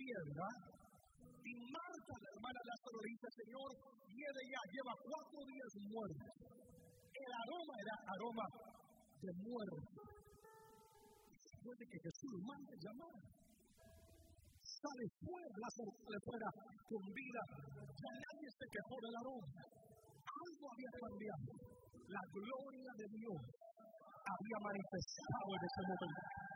piedra. Y Marta, la hermana de Lázaro, le dice: Señor, viene ya, lleva 4 días muerto. El aroma era aroma de muerte. Después de que Jesús lo manda a llamar, sale fuera, Lázaro sale fuera con vida. Ya nadie se quejó del aroma. Algo había cambiado. La gloria de Dios había manifestado en ese momento.